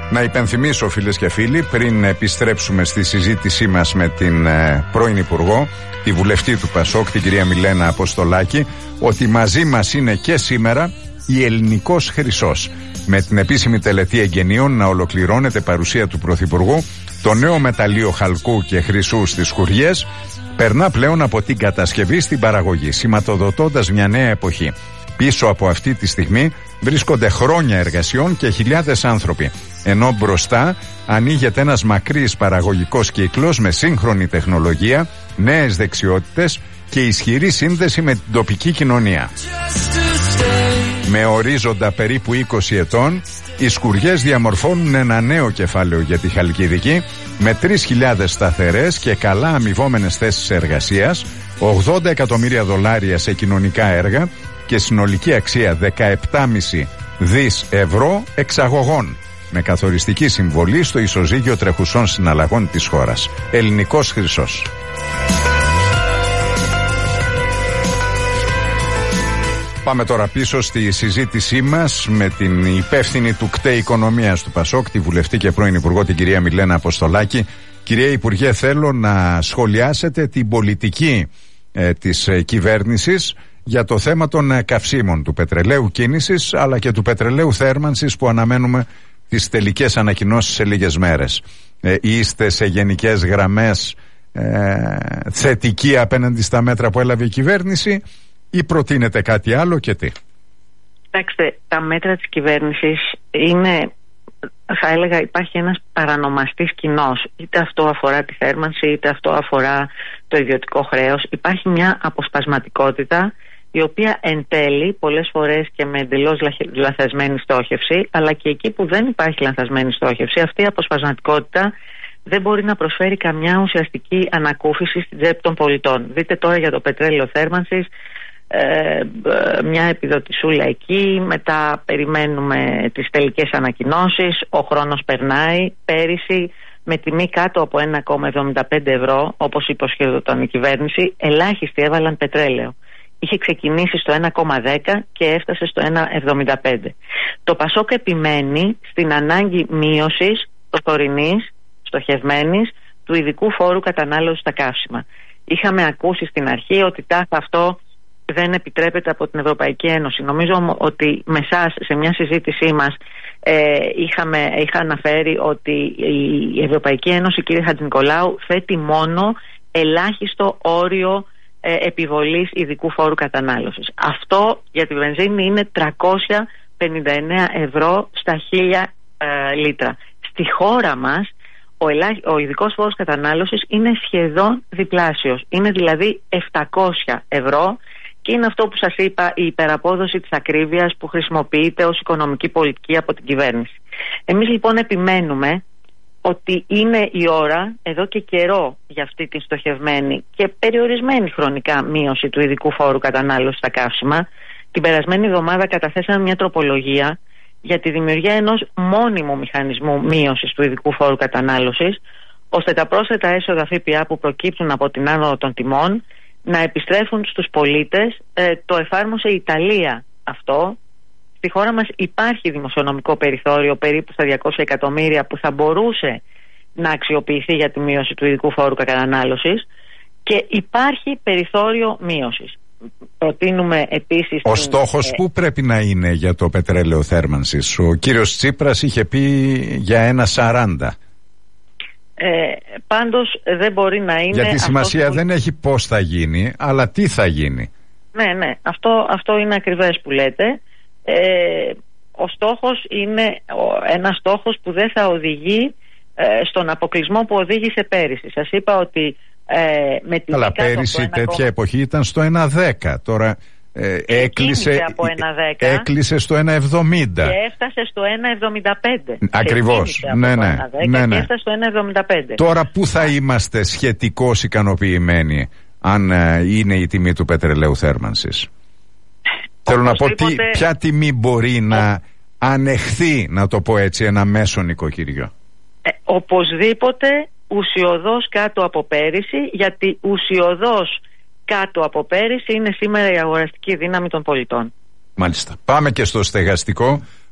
Να υπενθυμίσω, φίλες και φίλοι, πριν επιστρέψουμε στη συζήτησή μας με την πρώην Υπουργό, τη βουλευτή του ΠΑΣΟΚ, την κυρία Μιλένα Αποστολάκη, ότι μαζί μας είναι και σήμερα η Ελληνικός Χρυσός. Με την επίσημη τελετή εγγενείων να ολοκληρώνεται παρουσία του Πρωθυπουργού, το νέο μεταλλείο χαλκού και χρυσού στις Χουριές περνά πλέον από την κατασκευή στην παραγωγή, σηματοδοτώντας μια νέα εποχή. Πίσω από αυτή τη στιγμή βρίσκονται χρόνια εργασιών και χιλιάδες άνθρωποι, ενώ μπροστά ανοίγεται ένας μακρύς παραγωγικός κύκλος με σύγχρονη τεχνολογία, νέες δεξιότητες και ισχυρή σύνδεση με την τοπική κοινωνία. Με ορίζοντα περίπου 20 ετών, οι Σκουριές διαμορφώνουν ένα νέο κεφάλαιο για τη Χαλκιδική, με 3.000 σταθερές και καλά αμοιβόμενες θέσεις εργασίας, 80 εκατομμύρια δολάρια σε κοινωνικά έργα και συνολική αξία 17,5 δις ευρώ εξαγωγών, με καθοριστική συμβολή στο ισοζύγιο τρεχουσών συναλλαγών της χώρας. Ελληνικός Χρυσός. Πάμε τώρα πίσω στη συζήτησή μας με την υπεύθυνη του ΚΤΕ Οικονομίας του ΠΑΣΟΚ, τη βουλευτή και πρώην Υπουργό, την κυρία Μιλένα Αποστολάκη. Κυρία Υπουργέ, θέλω να σχολιάσετε την πολιτική της κυβέρνησης για το θέμα των καυσίμων, του πετρελαίου κίνησης αλλά και του πετρελαίου θέρμανσης, που αναμένουμε τις τελικές ανακοινώσεις σε λίγες μέρες. Είστε σε γενικές γραμμές θετικοί απέναντι στα μέτρα που έλαβε η κυβέρνηση ή προτείνετε κάτι άλλο και τι? Κοιτάξτε, τα μέτρα της κυβέρνησης είναι, θα έλεγα, υπάρχει ένας παρανομαστής κοινός. Είτε αυτό αφορά τη θέρμανση, είτε αυτό αφορά το ιδιωτικό χρέος. Υπάρχει μια αποσπασματικότητα, η οποία εν τέλει, πολλές φορές και με εντελώς λαθασμένη στόχευση, αλλά και εκεί που δεν υπάρχει λαθασμένη στόχευση, αυτή η αποσπασματικότητα δεν μπορεί να προσφέρει καμιά ουσιαστική ανακούφιση στην τσέπη των πολιτών. Δείτε τώρα για το πετρέλαιο θέρμανσης, μια επιδοτησούλα εκεί, μετά περιμένουμε τις τελικές ανακοινώσεις, ο χρόνος περνάει. Πέρυσι με τιμή κάτω από 1,75 ευρώ, όπως υποσχεδόταν η κυβέρνηση, ελάχιστοι έβαλαν πετρέλαιο. Είχε ξεκινήσει στο 1,10 και έφτασε στο 1,75. Το ΠΑΣΟΚ επιμένει στην ανάγκη μείωσης προσωρινής, στοχευμένης, του ειδικού φόρου κατανάλωσης στα καύσιμα. Είχαμε ακούσει στην αρχή ότι αυτό δεν επιτρέπεται από την Ευρωπαϊκή Ένωση. Νομίζω ότι με εσάς σε μια συζήτησή μας είχα αναφέρει ότι η Ευρωπαϊκή Ένωση, κύριε Χατζηνικολάου, θέτει μόνο ελάχιστο όριο επιβολής ειδικού φόρου κατανάλωσης. Αυτό για τη βενζίνη είναι 359 ευρώ στα 1.000 λίτρα. Στη χώρα μας ο ειδικός φόρος κατανάλωσης είναι σχεδόν διπλάσιος. Είναι δηλαδή 700 ευρώ και είναι αυτό που σας είπα, η υπεραπόδοση της ακρίβειας που χρησιμοποιείται ως οικονομική πολιτική από την κυβέρνηση. Εμείς λοιπόν επιμένουμε ότι είναι η ώρα εδώ και καιρό για αυτή τη στοχευμένη και περιορισμένη χρονικά μείωση του ειδικού φόρου κατανάλωσης στα καύσιμα. Την περασμένη εβδομάδα καταθέσαμε μια τροπολογία για τη δημιουργία ενός μόνιμου μηχανισμού μείωσης του ειδικού φόρου κατανάλωσης, ώστε τα πρόσθετα έσοδα ΦΠΑ που προκύπτουν από την άνοδο των τιμών να επιστρέφουν στους πολίτες. Το εφάρμοσε η Ιταλία αυτό. Στη χώρα μας υπάρχει δημοσιονομικό περιθώριο περίπου στα 200 εκατομμύρια που θα μπορούσε να αξιοποιηθεί για τη μείωση του ειδικού φόρου κατανάλωσης και υπάρχει περιθώριο μείωσης. Προτείνουμε επίσης... Ο στόχος που πρέπει να είναι για το πετρέλαιο θέρμανσης? Ο κύριος Τσίπρας είχε πει για 1,40. Πάντως δεν μπορεί να είναι... Γιατί σημασία δεν έχει πώς θα γίνει, αλλά τι θα γίνει. Ναι, αυτό είναι ακριβές που λέτε. Ο στόχος είναι ένας στόχος που δεν θα οδηγεί στον αποκλεισμό που οδήγησε πέρυσι. Σας είπα ότι με την... Αλλά πέρυσι τέτοια εποχή ήταν στο 1,10. Τώρα έκλεισε στο 1,70 και έφτασε στο 1,75. Ακριβώς. Ναι. Και έφτασε στο 1,75. Τώρα πού θα είμαστε σχετικώς ικανοποιημένοι αν είναι η τιμή του πετρελαίου θέρμανσης? Θέλω να πω ποια τιμή μπορεί να ανεχθεί, να το πω έτσι, ένα μέσο νοικοκυριό? Οπωσδήποτε ουσιωδώς κάτω από πέρυσι, γιατί ουσιωδώς κάτω από πέρυσι είναι σήμερα η αγοραστική δύναμη των πολιτών. Μάλιστα. Πάμε και στο στεγαστικό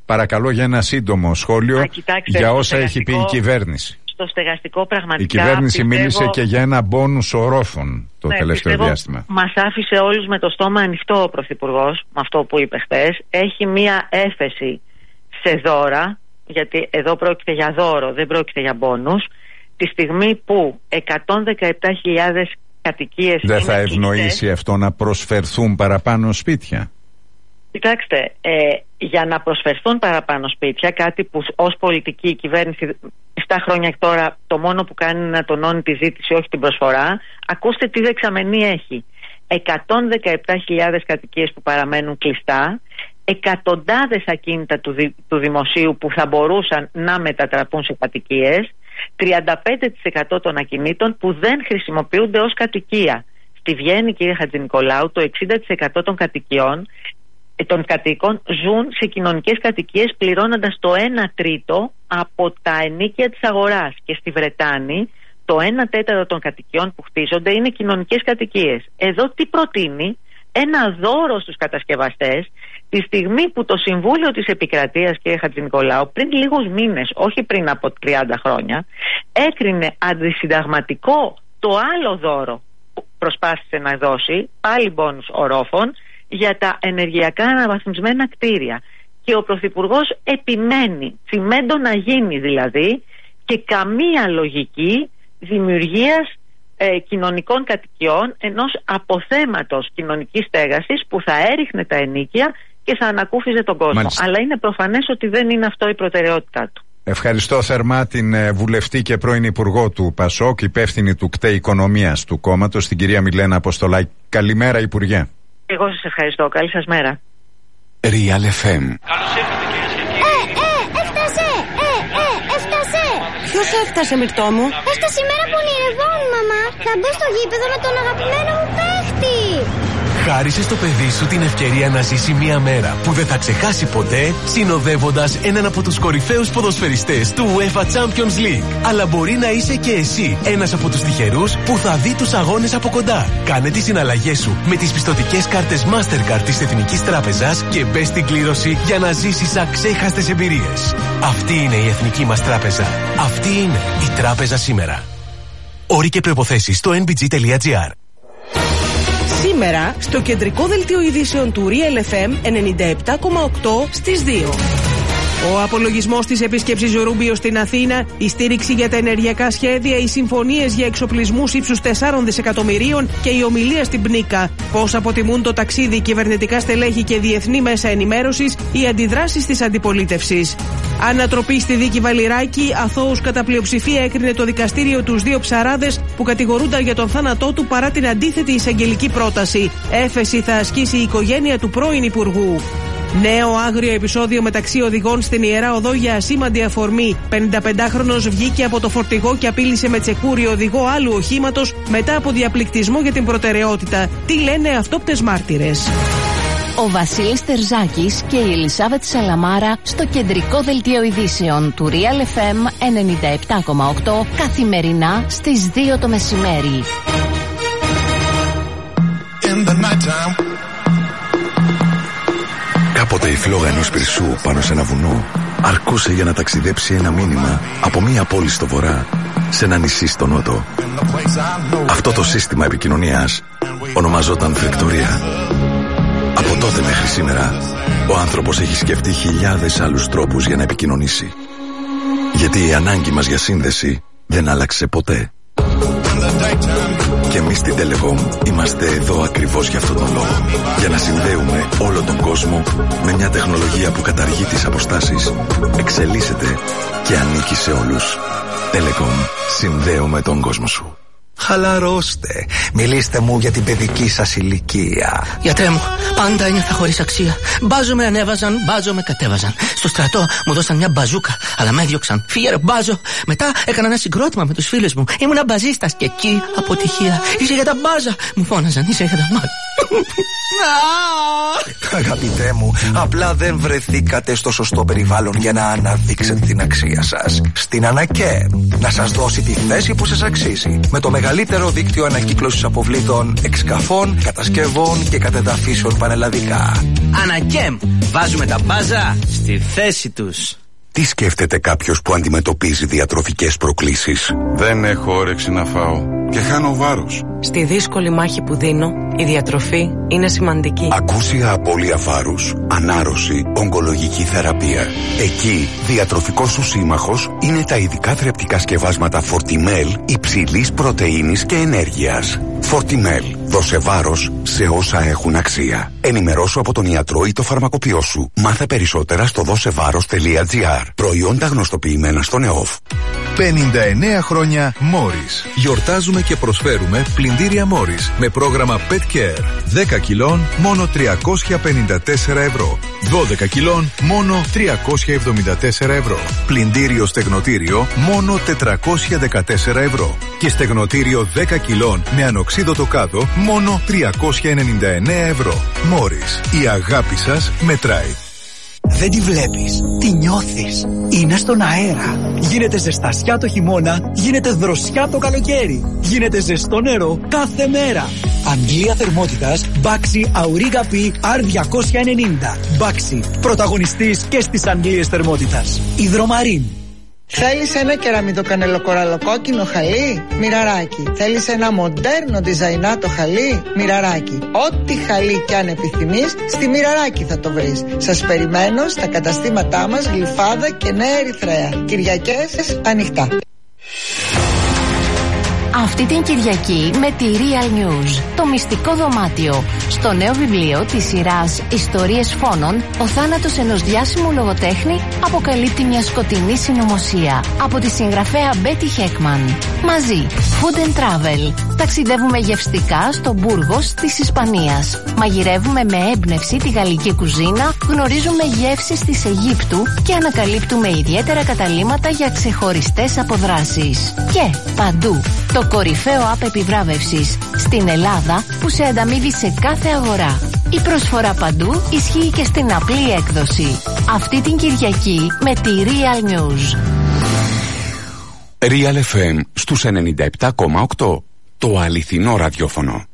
Παρακαλώ για ένα σύντομο σχόλιο για όσα έχει πει η κυβέρνηση. Στο στεγαστικό πραγματικά. Η κυβέρνηση μίλησε και για ένα μπόνους ορόφων το τελευταίο διάστημα. Μας άφησε όλους με το στόμα ανοιχτό ο Πρωθυπουργός με αυτό που είπε χθες. Έχει μία έφεση σε δώρα, γιατί εδώ πρόκειται για δώρο, δεν πρόκειται για μπόνους. Τη στιγμή που 117.000 κατοικίες. Δεν θα ευνοήσει αυτό να προσφερθούν παραπάνω σπίτια? Κοιτάξτε, για να προσφερθούν παραπάνω σπίτια, κάτι που ως πολιτική η κυβέρνηση 7 χρόνια τώρα το μόνο που κάνει είναι να τονώνει τη ζήτηση, όχι την προσφορά. Ακούστε τι δεξαμενή έχει. 117.000 κατοικίες που παραμένουν κλειστά, εκατοντάδες ακίνητα του δημοσίου που θα μπορούσαν να μετατραπούν σε κατοικίες, 35% των ακινήτων που δεν χρησιμοποιούνται ως κατοικία. Στη Βιέννη, κύριε Χατζηνικολάου, το 60% των κατοίκων ζουν σε κοινωνικές κατοικίες πληρώνοντας το 1/3 από τα ενοίκια της αγοράς, και στη Βρετάνη το 1/4 των κατοικιών που χτίζονται είναι κοινωνικές κατοικίες. Εδώ τι προτείνει? Ένα δώρο στους κατασκευαστές, τη στιγμή που το Συμβούλιο της Επικρατείας, κύριε Χατζηνικολάου, πριν λίγους μήνες, όχι πριν από 30 χρόνια, έκρινε αντισυνταγματικό το άλλο δώρο που προσπάθησε να δώσει, πάλι μπόνους ορόφων, για τα ενεργειακά αναβαθμισμένα κτίρια. Και ο Πρωθυπουργός επιμένει τσιμέντο να γίνει δηλαδή, και καμία λογική δημιουργίας κοινωνικών κατοικιών, ενός αποθέματος κοινωνικής στέγασης που θα έριχνε τα ενοίκια και θα ανακούφιζε τον κόσμο. Μάλιστα. Αλλά είναι προφανές ότι δεν είναι αυτό η προτεραιότητά του. Ευχαριστώ θερμά την βουλευτή και πρώην Υπουργό του ΠΑΣΟΚ, υπεύθυνη του ΚΤΕ Οικονομίας του κόμματος, την κυρία Μιλένα Αποστολάκη. Καλημέρα, Υπουργέ. Εγώ σας ευχαριστώ. Καλή σας μέρα. Real FM. Έφτασε! Έφτασε! Ποιος έφτασε, Μυρτώ μου? Έφτασε η μέρα που ονειρευόμουν, μαμά. Θα μπω στο γήπεδο με τον αγαπημένο μου παίχτη. Χάρισε στο παιδί σου την ευκαιρία να ζήσει μια μέρα που δεν θα ξεχάσει ποτέ, συνοδεύοντας έναν από τους κορυφαίους ποδοσφαιριστές του UEFA Champions League. Αλλά μπορεί να είσαι και εσύ ένας από τους τυχερούς που θα δει τους αγώνες από κοντά. Κάνε τις συναλλαγές σου με τις πιστωτικές κάρτες Mastercard της Εθνικής Τράπεζας και μπες στην κλήρωση για να ζήσεις αξέχαστες εμπειρίες. Αυτή είναι η Εθνική μας Τράπεζα. Αυτή είναι η Τράπεζα σήμερα. Όροι και προϋποθέσεις στο nbg.gr. Σήμερα, στο κεντρικό δελτίο ειδήσεων του Real FM 97,8 στις 2. Ο απολογισμός της επίσκεψης Ρούμπιο στην Αθήνα, η στήριξη για τα ενεργειακά σχέδια, οι συμφωνίες για εξοπλισμούς ύψους 4 δισεκατομμυρίων και η ομιλία στην Πνίκα. Πώς αποτιμούν το ταξίδι κυβερνητικά στελέχη και διεθνή μέσα ενημέρωσης, οι αντιδράσεις της αντιπολίτευσης. Ανατροπή στη δίκη Βαλιράκη, αθώους κατά πλειοψηφία έκρινε το δικαστήριο τους 2 ψαράδες που κατηγορούνταν για τον θάνατό του παρά την αντίθετη εισαγγελική πρόταση. Έφεση θα ασκήσει η οικογένεια του πρώην Υπουργού. Νέο άγριο επεισόδιο μεταξύ οδηγών στην Ιερά Οδό για ασήμαντη αφορμή. 55χρονος βγήκε από το φορτηγό και απείλησε με τσεκούρι οδηγό άλλου οχήματος μετά από διαπληκτισμό για την προτεραιότητα. Τι λένε αυτόπτες μάρτυρες? Ο Βασίλης Τερζάκης και η Ελισάβετ Σαλαμάρα στο κεντρικό δελτίο ειδήσεων του Real FM 97,8 καθημερινά στις 2 το μεσημέρι. Κάποτε η φλόγα ενός πυρσού πάνω σε ένα βουνό αρκούσε για να ταξιδέψει ένα μήνυμα από μία πόλη στο βορρά σε ένα νησί στο νότο. Αυτό το σύστημα επικοινωνίας ονομαζόταν φρεκτορία. Από τότε μέχρι σήμερα ο άνθρωπος έχει σκεφτεί χιλιάδες άλλους τρόπους για να επικοινωνήσει. Γιατί η ανάγκη μας για σύνδεση δεν άλλαξε ποτέ. Και εμείς στην Telecom είμαστε εδώ ακριβώς για αυτόν τον λόγο. Για να συνδέουμε όλο τον κόσμο με μια τεχνολογία που καταργεί τις αποστάσεις, εξελίσσεται και ανήκει σε όλους. Telecom. Συνδέουμε τον κόσμο σου. Χαλαρώστε. Μιλήστε μου για την παιδική σας ηλικία. Γιατρέ μου, πάντα ένιωθα χωρίς αξία. Μπάζο με ανέβαζαν, μπάζο με κατέβαζαν. Στο στρατό μου δώσαν μια μπαζούκα, αλλά με έδιωξαν. Φύγε ρε μπάζο. Μετά έκανα ένα συγκρότημα με τους φίλους μου. Ήμουνα μπαζίστας και εκεί αποτυχία. Είσαι για τα μπάζα. Μου φώναζαν, είσαι για τα μπάζα. Αγαπητέ μου, απλά δεν βρεθήκατε στο σωστό περιβάλλον για να αναδείξετε την αξία σας. Στην Ανακέμ, να σας δώσει τη θέση που σας αξίζει. Με το μεγαλύτερο δίκτυο ανακύκλωσης αποβλήτων, εξκαφών, κατασκευών και κατεδαφίσεων πανελλαδικά. Ανακέμ, βάζουμε τα μπάζα στη θέση τους. Τι σκέφτεται κάποιος που αντιμετωπίζει διατροφικές προκλήσεις? Δεν έχω όρεξη να φάω και χάνω βάρος. Στη δύσκολη μάχη που δίνω, η διατροφή είναι σημαντική. Ακούσια απώλεια βάρους, ανάρρωση, ογκολογική θεραπεία. Εκεί, διατροφικός σου σύμμαχος είναι τα ειδικά θρεπτικά σκευάσματα Fortimel υψηλής πρωτεΐνης και ενέργειας. Fortimel. Δώσε βάρος σε όσα έχουν αξία. Ενημερώσου από τον ιατρό ή το φαρμακοποιό σου. Μάθε περισσότερα στο δώσεβάρος.gr. Προϊόντα γνωστοποιημένα στον ΕΟΦ. 59 χρόνια Morris. Γιορτάζουμε και προσφέρουμε πλυντήρια Morris με πρόγραμμα Pet Care. 10 κιλών μόνο 354 ευρώ. 12 κιλών μόνο 374 ευρώ. Πλυντήριο στεγνοτήριο μόνο 414 ευρώ. Και στεγνοτήριο 10 κιλών με ανοξίδωτο κάδο μόνο 399 ευρώ. Morris. Η αγάπη σας μετράει. Δεν τη βλέπεις, τη νιώθεις. Είναι στον αέρα. Γίνεται ζεστασιά το χειμώνα, γίνεται δροσιά το καλοκαίρι. Γίνεται ζεστό νερό κάθε μέρα. Αντλία θερμότητας Baxi Auriga P R290. Baxi, πρωταγωνιστής και στις αντλίες θερμότητας. Υδρομαρίν. Θέλεις ένα κεραμιδοκανελοκοραλοκόκκινο χαλί? Μοιραράκι. Θέλεις ένα μοντέρνο διζαϊνάτο χαλί? Μοιραράκι. Ό,τι χαλί κι αν επιθυμείς, στη Μοιραράκι θα το βρεις. Σας περιμένω στα καταστήματά μας Γλυφάδα και Νέα Ερυθρέα. Κυριακές ανοιχτά. Αυτή την Κυριακή με τη Real News, το μυστικό δωμάτιο. Στο νέο βιβλίο της σειράς Ιστορίες Φόνων, ο θάνατος ενός διάσημου λογοτέχνη αποκαλύπτει μια σκοτεινή συνωμοσία. Από τη συγγραφέα Betty Heckman. Μαζί, Food and Travel. Ταξιδεύουμε γευστικά στο Μπούργος της Ισπανίας. Μαγειρεύουμε με έμπνευση τη γαλλική κουζίνα, γνωρίζουμε γεύσεις της Αιγύπτου και ανακαλύπτουμε ιδιαίτερα καταλύματα για ξεχωριστές αποδράσεις. Και παντού, το κορυφαίο app επιβράβευσης στην Ελλάδα που σε ανταμείβει σε κάθε αγορά. Η προσφορά παντού ισχύει και στην απλή έκδοση. Αυτή την Κυριακή με τη Real News. Real FM στους 97,8. Το αληθινό ραδιόφωνο.